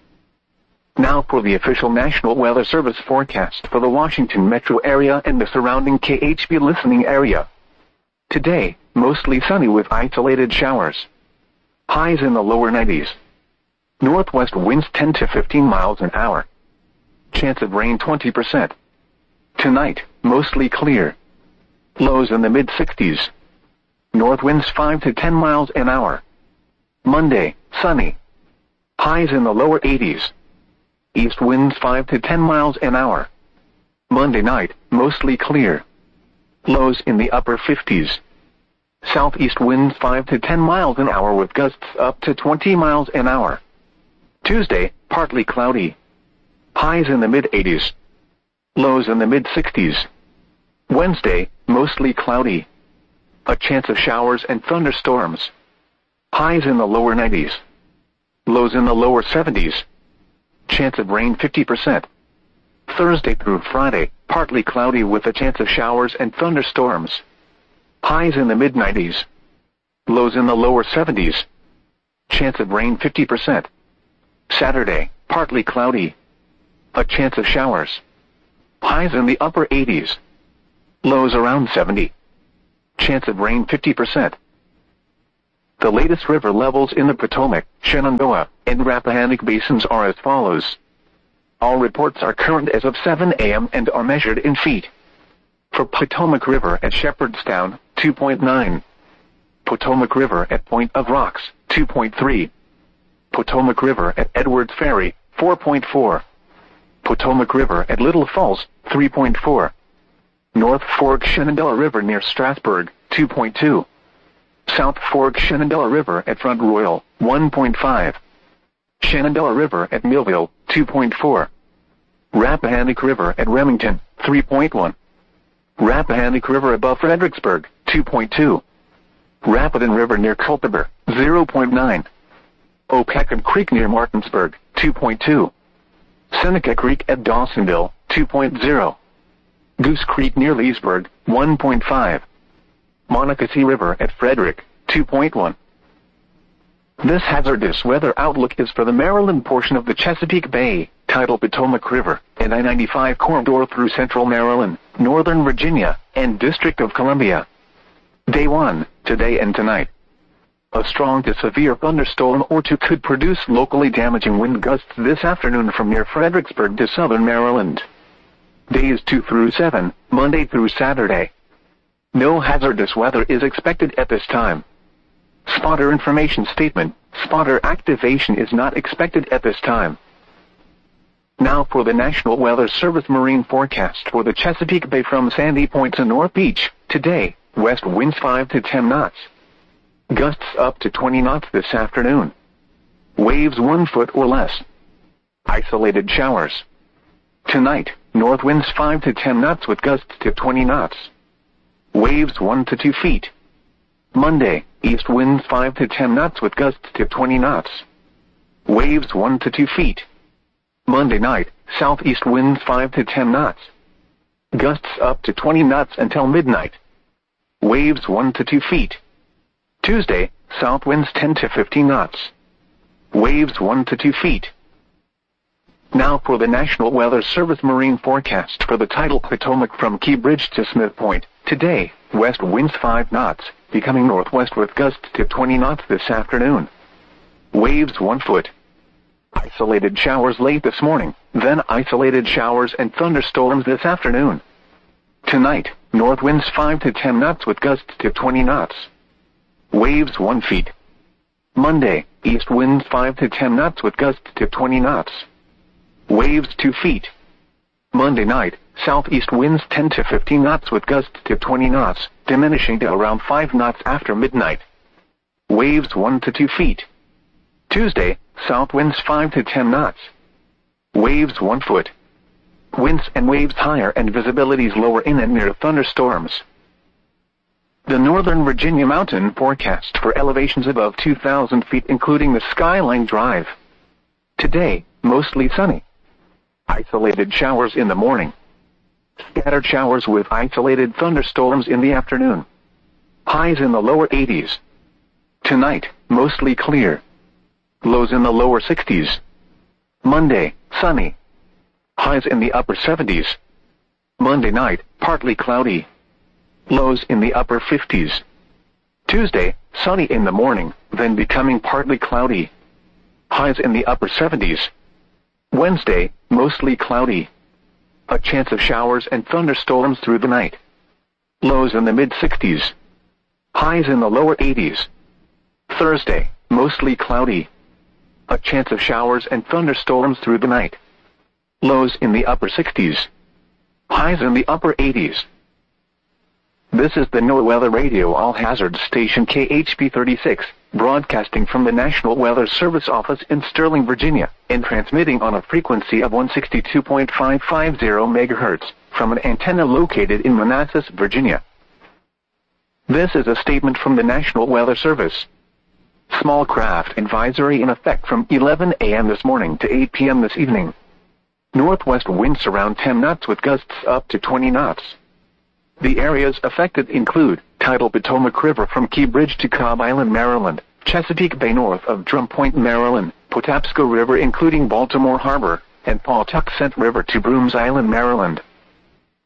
Now for the official National Weather Service forecast for the Washington metro area and the surrounding K H B listening area. Today, mostly sunny with isolated showers. Highs in the lower nineties. Northwest winds ten to fifteen miles an hour. Chance of rain twenty percent. Tonight, mostly clear. Lows in the mid-sixties. North winds five to ten miles an hour. Monday, sunny. Highs in the lower eighties. East winds five to ten miles an hour. Monday night, mostly clear. Lows in the upper fifties. Southeast winds five to ten miles an hour with gusts up to twenty miles an hour. Tuesday, partly cloudy. Highs in the mid-eighties. Lows in the mid-sixties. Wednesday, mostly cloudy. A chance of showers and thunderstorms. Highs in the lower nineties. Lows in the lower seventies. Chance of rain fifty percent. Thursday through Friday, partly cloudy with a chance of showers and thunderstorms. Highs in the mid-nineties. Lows in the lower seventies. Chance of rain fifty percent. Saturday, partly cloudy. A chance of showers. Highs in the upper eighties. Lows around seventy. Chance of rain fifty percent. The latest river levels in the Potomac, Shenandoah, and Rappahannock basins are as follows. All reports are current as of seven a m and are measured in feet. For Potomac River at Shepherdstown, two point nine. Potomac River at Point of Rocks, two point three. Potomac River at Edwards Ferry, four point four. Potomac River at Little Falls, three point four. North Fork Shenandoah River near Strasburg, two point two. South Fork Shenandoah River at Front Royal, one point five. Shenandoah River at Millville, two point four. Rappahannock River at Remington, three point one. Rappahannock River above Fredericksburg, two point two. Rapidan River near Culpeper, zero point nine. Opeckham Creek near Martinsburg, two point two. Seneca Creek at Dawsonville, two point zero. Goose Creek near Leesburg, one point five. Monocacy River at Frederick, two point one. This hazardous weather outlook is for the Maryland portion of the Chesapeake Bay, tidal Potomac River, and I ninety-five corridor through central Maryland, northern Virginia, and District of Columbia. Day one, today and tonight. A strong to severe thunderstorm or two could produce locally damaging wind gusts this afternoon from near Fredericksburg to southern Maryland. Days two through seven, Monday through Saturday. No hazardous weather is expected at this time. Spotter information statement, spotter activation is not expected at this time. Now for the National Weather Service marine forecast for the Chesapeake Bay from Sandy Point to North Beach. Today, west winds five to ten knots. Gusts up to twenty knots this afternoon. Waves one foot or less. Isolated showers. Tonight, north winds five to ten knots with gusts to twenty knots. Waves one to two feet. Monday, east winds five to ten knots with gusts to twenty knots. Waves one to two feet. Monday night, southeast winds five to ten knots. Gusts up to twenty knots until midnight. Waves one to two feet. Tuesday, south winds ten to fifteen knots. Waves one to two feet. Now for the National Weather Service marine forecast for the tidal Potomac from Key Bridge to Smith Point. Today, west winds five knots, becoming northwest with gusts to twenty knots this afternoon. Waves one foot. Isolated showers late this morning, then isolated showers and thunderstorms this afternoon. Tonight, north winds five to ten knots with gusts to twenty knots. Waves one feet. Monday, east winds five to ten knots with gusts to twenty knots. Waves two feet. Monday night, southeast winds ten to fifteen knots with gusts to twenty knots, diminishing to around five knots after midnight. Waves one to two feet. Tuesday, south winds five to ten knots. Waves one foot. Winds and waves higher and visibilities lower in and near thunderstorms. The Northern Virginia mountain forecast for elevations above two thousand feet including the Skyline Drive. Today, mostly sunny. Isolated showers in the morning. Scattered showers with isolated thunderstorms in the afternoon. Highs in the lower eighties. Tonight, mostly clear. Lows in the lower sixties. Monday, sunny. Highs in the upper seventies. Monday night, partly cloudy. Lows in the upper fifties. Tuesday, sunny in the morning, then becoming partly cloudy. Highs in the upper seventies. Wednesday, mostly cloudy. A chance of showers and thunderstorms through the night. Lows in the mid-sixties. Highs in the lower eighties. Thursday, mostly cloudy. A chance of showers and thunderstorms through the night. Lows in the upper sixties. Highs in the upper eighties. This is the NOAA Weather Radio All Hazards Station K H P thirty-six, broadcasting from the National Weather Service office in Sterling, Virginia, and transmitting on a frequency of one sixty-two point five five zero megahertz, from an antenna located in Manassas, Virginia. This is a statement from the National Weather Service. Small craft advisory in effect from eleven a m this morning to eight p m this evening. Northwest winds around ten knots with gusts up to twenty knots. The areas affected include tidal Potomac River from Key Bridge to Cobb Island, Maryland, Chesapeake Bay north of Drum Point, Maryland, Patapsco River including Baltimore Harbor, and Pawtuxet River to Brooms Island, Maryland.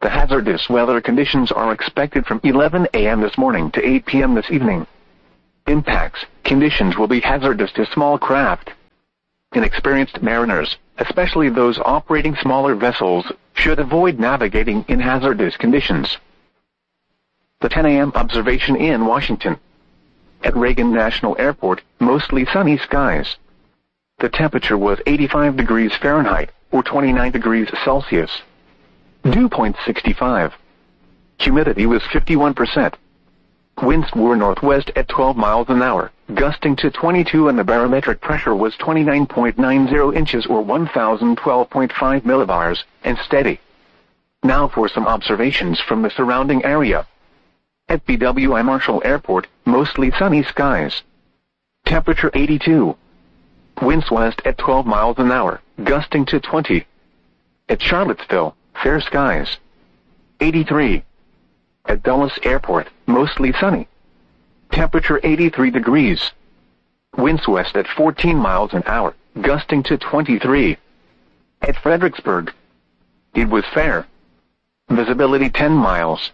The hazardous weather conditions are expected from eleven a m this morning to eight p m this evening. Impacts: conditions will be hazardous to small craft. Inexperienced mariners, especially those operating smaller vessels, should avoid navigating in hazardous conditions. The ten a m observation in Washington. At Reagan National Airport, mostly sunny skies. The temperature was eighty-five degrees Fahrenheit, or twenty-nine degrees Celsius. Dew point sixty-five. Humidity was fifty-one percent. Winds were northwest at twelve miles an hour, gusting to twenty-two, and the barometric pressure was twenty-nine point nine zero inches or one thousand twelve point five millibars, and steady. Now for some observations from the surrounding area. At B W I Marshall Airport, mostly sunny skies. Temperature eighty-two. Winds west at twelve miles an hour, gusting to twenty. At Charlottesville, fair skies. eighty-three. At Dulles Airport, mostly sunny. Temperature eighty-three degrees. Winds west at fourteen miles an hour, gusting to twenty-three. At Fredericksburg, it was fair. Visibility ten miles.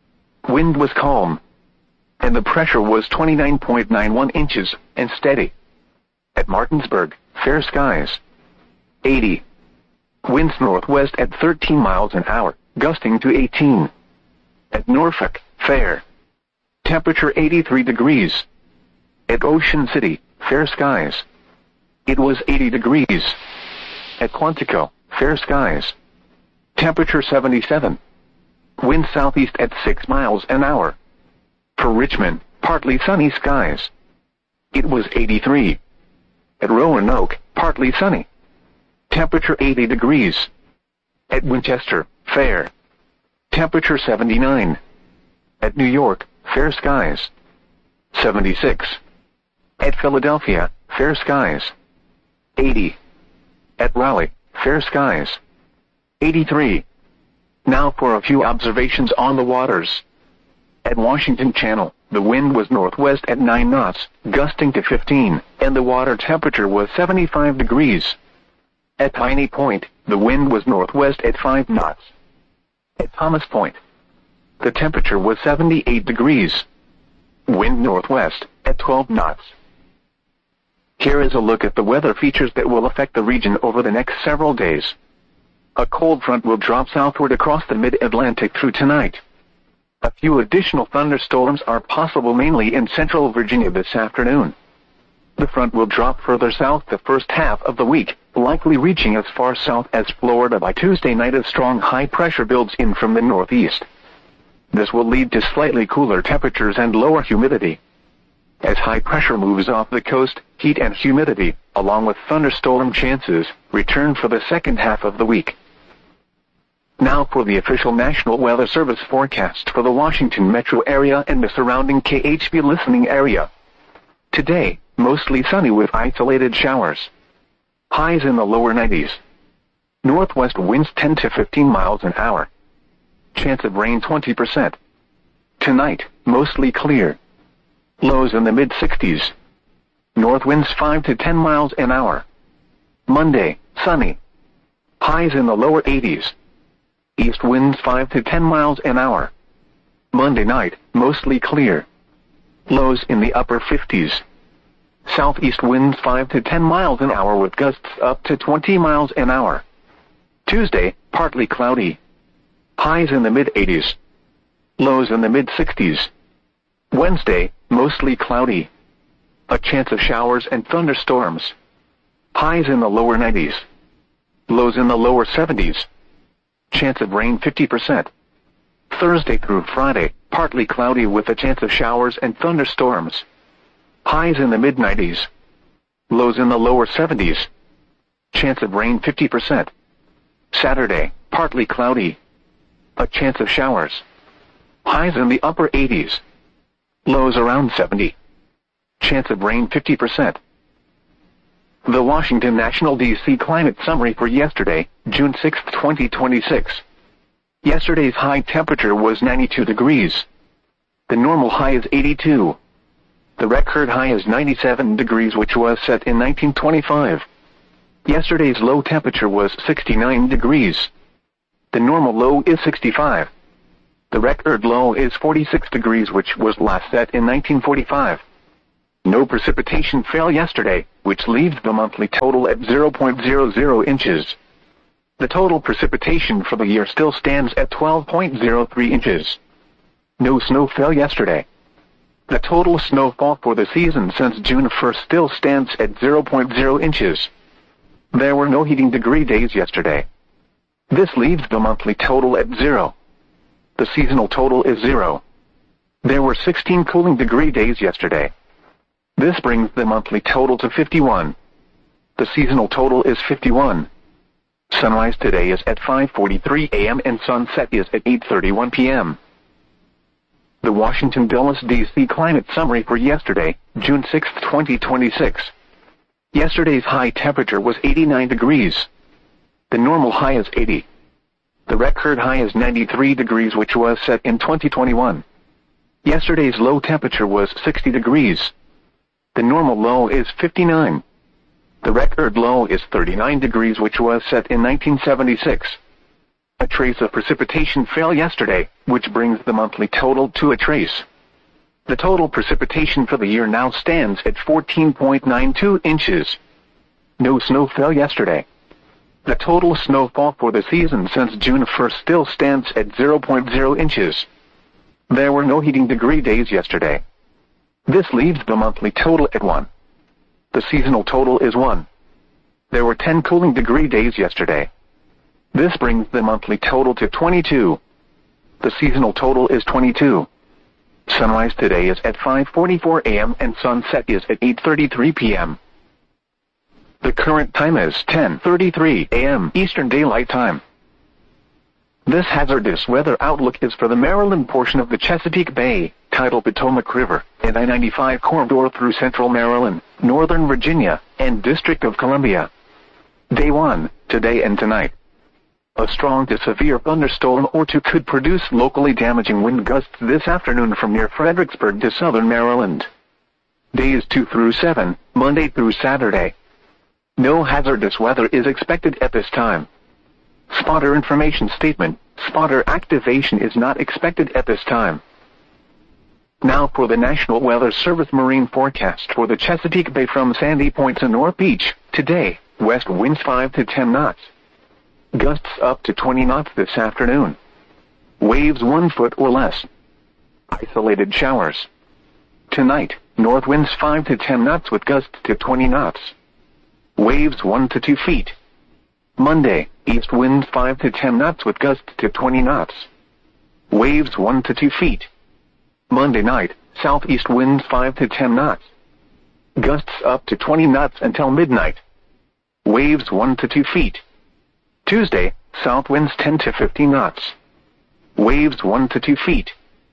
Wind was calm. And the pressure was twenty-nine point nine one inches, and steady. At Martinsburg, fair skies. eighty. Winds northwest at thirteen miles an hour, gusting to eighteen. At Norfolk, fair. Temperature eighty-three degrees. At Ocean City, fair skies. It was eighty degrees. At Quantico, fair skies. Temperature seventy-seven. Wind southeast at six miles an hour. For Richmond, partly sunny skies. It was eighty-three. At Roanoke, partly sunny. Temperature eighty degrees. At Winchester, fair. Temperature seventy-nine. At New York, fair skies. seventy-six. At Philadelphia, fair skies. eighty. At Raleigh, fair skies. eighty-three. Now for a few observations on the waters. At Washington Channel, the wind was northwest at nine knots, gusting to fifteen, and the water temperature was seventy-five degrees. At Piney Point, the wind was northwest at five knots. At Thomas Point, the temperature was seventy-eight degrees. Wind northwest at twelve knots. Here is a look at the weather features that will affect the region over the next several days. A cold front will drop southward across the mid-Atlantic through tonight. A few additional thunderstorms are possible mainly in central Virginia this afternoon. The front will drop further south the first half of the week, likely reaching as far south as Florida by Tuesday night as strong high pressure builds in from the northeast. This will lead to slightly cooler temperatures and lower humidity. As high pressure moves off the coast, heat and humidity, along with thunderstorm chances, return for the second half of the week. Now for the official National Weather Service forecast for the Washington metro area and the surrounding K H B listening area. Today, mostly sunny with isolated showers. Highs in the lower nineties. Northwest winds ten to fifteen miles an hour. Chance of rain twenty percent. Tonight, mostly clear. Lows in the mid-sixties. North winds five to ten miles an hour. Monday, sunny. Highs in the lower eighties. East winds five to ten miles an hour. Monday night, mostly clear. Lows in the upper fifties. Southeast winds five to ten miles an hour with gusts up to twenty miles an hour. Tuesday, partly cloudy. Highs in the mid-eighties. Lows in the mid-sixties. Wednesday, mostly cloudy. A chance of showers and thunderstorms. Highs in the lower nineties. Lows in the lower seventies. Chance of rain fifty percent. Thursday through Friday, partly cloudy with a chance of showers and thunderstorms. Highs in the mid-nineties. Lows in the lower seventies. Chance of rain fifty percent. Saturday, partly cloudy. A chance of showers. Highs in the upper eighties. Lows around seventy. Chance of rain fifty percent. The Washington National D C Climate Summary for yesterday, June sixth, twenty twenty-six. Yesterday's high temperature was ninety-two degrees. The normal high is eighty-two. The record high is ninety-seven degrees, which was set in nineteen twenty-five. Yesterday's low temperature was sixty-nine degrees. The normal low is sixty-five. The record low is forty-six degrees, which was last set in nineteen forty-five. No precipitation fell yesterday, which leaves the monthly total at zero point zero zero inches. The total precipitation for the year still stands at twelve point zero three inches. No snow fell yesterday. The total snowfall for the season since June first still stands at zero point zero inches. There were no heating degree days yesterday. This leaves the monthly total at zero. The seasonal total is zero. There were sixteen cooling degree days yesterday. This brings the monthly total to fifty-one. The seasonal total is fifty-one. Sunrise today is at five forty-three a m and sunset is at eight thirty-one p m The Washington Dulles D C Climate Summary for yesterday, June sixth, twenty twenty-six. Yesterday's high temperature was eighty-nine degrees. The normal high is eighty. The record high is ninety-three degrees, which was set in twenty twenty-one. Yesterday's low temperature was sixty degrees. The normal low is fifty-nine. The record low is thirty-nine degrees, which was set in nineteen seventy-six. A trace of precipitation fell yesterday, which brings the monthly total to a trace. The total precipitation for the year now stands at fourteen point nine two inches. No snow fell yesterday. The total snowfall for the season since June first still stands at zero point zero inches. There were no heating degree days yesterday. This leaves the monthly total at one. The seasonal total is one. There were ten cooling degree days yesterday. This brings the monthly total to twenty-two. The seasonal total is twenty-two. Sunrise today is at five forty-four a m and sunset is at eight thirty-three p m The current time is ten thirty-three a m Eastern Daylight Time. This hazardous weather outlook is for the Maryland portion of the Chesapeake Bay, Tidal Potomac River, and I ninety-five corridor through central Maryland, northern Virginia, and District of Columbia. Day one, today and tonight. A strong to severe thunderstorm or two could produce locally damaging wind gusts this afternoon from near Fredericksburg to southern Maryland. Days two through seven, Monday through Saturday. No hazardous weather is expected at this time. Spotter information statement: spotter activation is not expected at this time. Now for the National Weather Service marine forecast for the Chesapeake Bay from Sandy Point to North Beach. Today, west winds five to ten knots. Gusts up to twenty knots this afternoon. Waves one foot or less. Isolated showers. Tonight, north winds five to ten knots with gusts to twenty knots. Waves one to two feet. Monday, east winds five to ten knots with gusts to twenty knots. Waves one to two feet. Monday night, southeast winds five to ten knots. Gusts up to twenty knots until midnight. Waves one to two feet. Tuesday, south winds ten to fifteen knots. Waves one to two feet.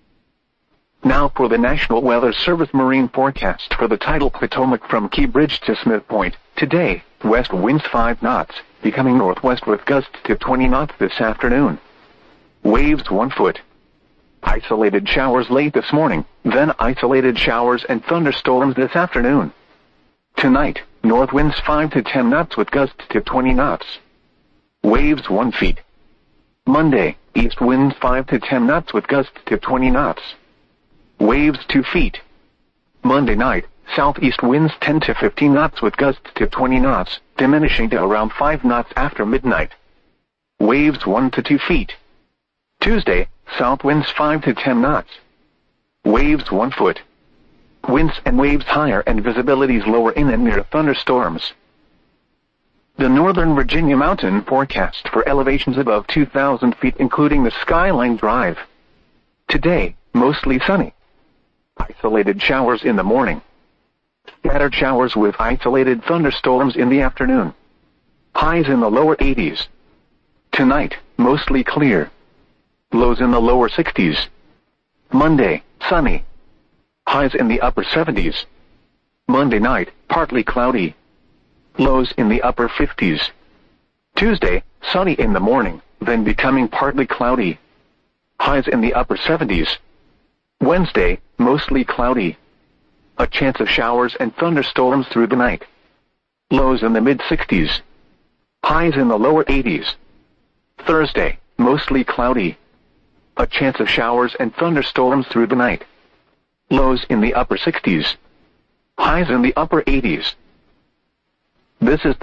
Now for the National Weather Service marine forecast for the tidal Potomac from Key Bridge to Smith Point. Today, west winds five knots, becoming northwest with gusts to twenty knots this afternoon. Waves one foot. Isolated showers late this morning, then isolated showers and thunderstorms this afternoon. Tonight, north winds five to ten knots with gusts to twenty knots. Waves one feet. Monday, east winds five to ten knots with gusts to twenty knots. Waves two feet. Monday night, southeast winds ten to fifteen knots with gusts to twenty knots, diminishing to around five knots after midnight. Waves one to two feet. Tuesday, south winds five to ten knots. Waves one foot. Winds and waves higher and visibilities lower in and near thunderstorms. The Northern Virginia mountain forecast for elevations above two thousand feet, including the Skyline Drive. Today, mostly sunny. Isolated showers in the morning. Scattered showers with isolated thunderstorms in the afternoon. Highs in the lower eighties. Tonight, mostly clear. Lows in the lower sixties. Monday, sunny. Highs in the upper seventies. Monday night, partly cloudy. Lows in the upper fifties. Tuesday, sunny in the morning, then becoming partly cloudy. Highs in the upper seventies. Wednesday, mostly cloudy. A chance of showers and thunderstorms through the night. Lows in the mid-sixties. Highs in the lower eighties. Thursday, mostly cloudy. A chance of showers and thunderstorms through the night. Lows in the upper sixties. Highs in the upper eighties. This is